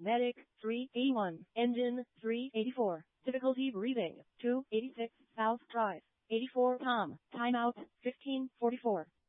Medic 381. Engine 384. Difficulty breathing 286 South Drive. 84 Tom. Timeout 1544.